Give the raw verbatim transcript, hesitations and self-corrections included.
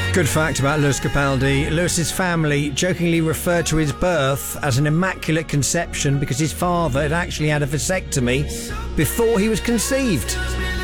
Good fact about Lewis Capaldi. Lewis's family jokingly referred to his birth as an immaculate conception because his father had actually had a vasectomy before he was conceived.